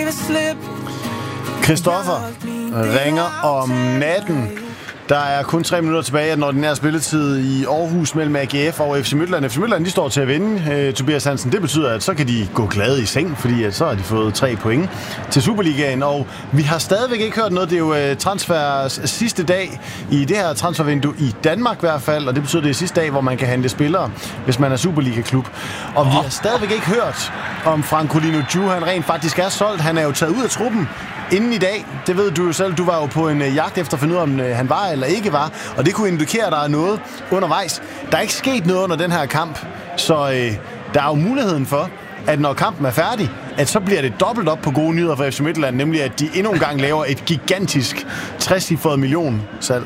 Christoffer ringer om natten. Der er kun 3 minutter tilbage af den ordinære spilletid i Aarhus mellem AGF og FC Midtjylland. FC Midtjylland, de står til at vinde, Tobias Hansen. Det betyder, at så kan de gå glade i seng, fordi at så har de fået 3 point til Superligaen. Og vi har stadigvæk ikke hørt noget. Det er jo transfers sidste dag i det her transfervindue i Danmark i hvert fald. Og det betyder, det er sidste dag, hvor man kan handle spillere, hvis man er Superliga-klub. Og vi har stadigvæk ikke hørt, om Francolino Ju, han rent faktisk er solgt. Han er jo taget ud af truppen inden i dag. Det ved du jo selv. Du var jo på en jagt efter at finde ud af, om han var eller ikke var. Og det kunne indikere, at der er noget undervejs. Der er ikke sket noget under den her kamp. Så der er jo muligheden for, at når kampen er færdig, at så bliver det dobbelt op på gode nyheder for FC Midtjylland. Nemlig, at de endnu en gang laver et gigantisk 60-cifret millionsalg.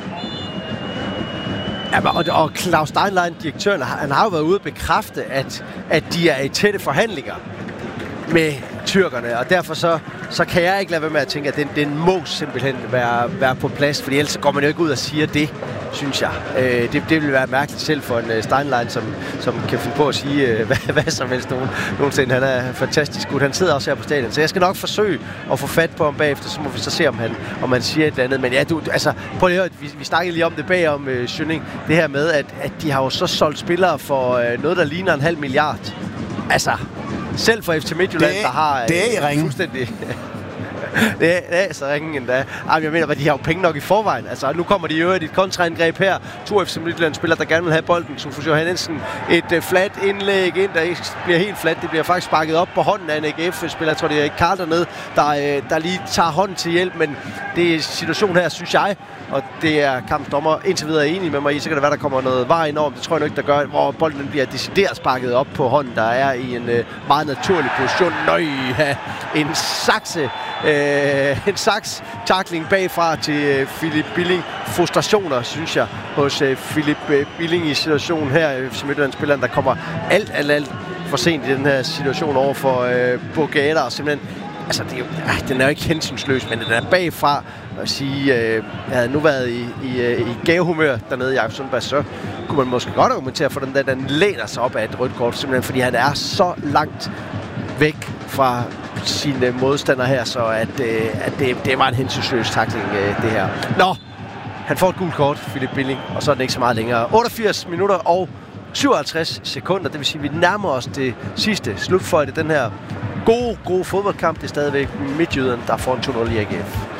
Ja, og Claus Steinlein, direktøren, han har jo været ude og bekræfte, at de er i tætte forhandlinger med tyrkerne, og derfor så kan jeg ikke lade være med at tænke, at den må simpelthen være på plads, fordi ellers går man jo ikke ud og siger det, synes jeg. Det vil være mærkeligt selv for en Steinlein, som kan finde på at sige hvad som helst nogensinde. Han er fantastisk god. Han sidder også her på stadion, så jeg skal nok forsøge at få fat på ham bagefter, så må vi så se, om han siger et eller andet. Men ja, prøv lige at høre, vi snakkede lige om det bagom Schønning, det her med, at de har jo så solgt spillere for noget, der ligner 0,5 milliard. Altså, selv for FC Midtjylland, der har det er fuldstændig... det er så ringen endda. Jeg mener, at de har jo penge nok i forvejen. Altså, nu kommer de jo i et kontraangreb her. 2 FC Midtjylland-spillere, der gerne vil have bolden. Sofus Johannesen, et flat indlæg ind, der ikke bliver helt flat. Det bliver faktisk sparket op på hånden af en AGF-spiller. Jeg tror, det er Karl dernede, der lige tager hånden til hjælp. Men det er situationen her, synes jeg, og det er kampdommer indtil videre enig med mig i. Så kan det være, der kommer noget vej enormt. Det tror jeg nok, der gør, hvor bolden bliver decideret sparket op på hånden, der er i en meget naturlig position. En sakse. En saks-tackling bagfra til Philip Billing. Frustrationer, synes jeg, hos Philip Billing i situationen her. Som Midtjylland-spilleren, der kommer alt for sent i den her situation over for Bogater. Og simpelthen, altså, det er jo, den er jo ikke hensynsløs, men den er bagfra at sige, jeg havde nu været i gavehumør dernede i Jakob Sundberg, så kunne man måske godt argumentere for den læner sig op af et rødt kort, simpelthen fordi han er så langt væk fra sine modstandere her, så at det var en hensynsløs tackling, det her. Nå, han får et gult kort, Philip Billing, og så er den ikke så meget længere. 88 minutter og 57 sekunder, det vil sige, at vi nærmer os det sidste slutfløjte, den her gode fodboldkamp. Det er stadigvæk Midtjylland, der får en 2-0 i AGF.